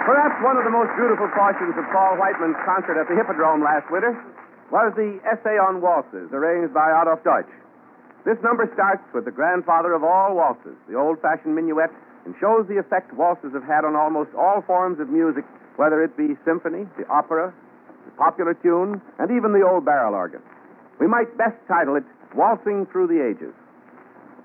Perhaps one of the most beautiful portions of Paul Whiteman's concert at the Hippodrome last winter was the Essay on Waltzes, arranged by Adolf Deutsch. This number starts with the grandfather of all waltzes, the old-fashioned minuet, and shows the effect waltzes have had on almost all forms of music, whether it be symphony, the opera, the popular tune, and even the old barrel organ. We might best title it Waltzing Through the Ages.